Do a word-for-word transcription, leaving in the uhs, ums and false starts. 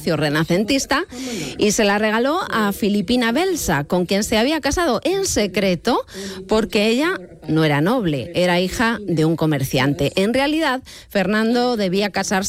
palacio renacentista y se la regaló a Filipina Belsa, con quien se había casado en secreto porque ella no era noble, era hija de un comerciante. En realidad, Fernando debía casarse